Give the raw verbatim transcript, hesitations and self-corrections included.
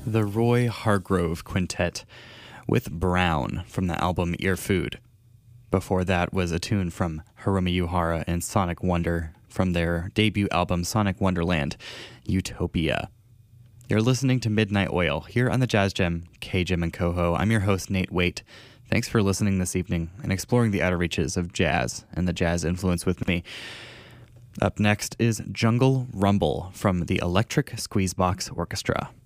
the Roy Hargrove Quintet with Brown from the album Ear Food. Before that was a tune from Hiromi Yuhara and Sonic Wonder from their debut album Sonic Wonderland, Utopia. You're listening to Midnight Oil here on the Jazz Gem, K-Gem and Coho. I'm your host, Nate Waite. Thanks for listening this evening and exploring the outer reaches of jazz and the jazz influence with me. Up next is Jungle Rumble from the Electric Squeezebox Orchestra.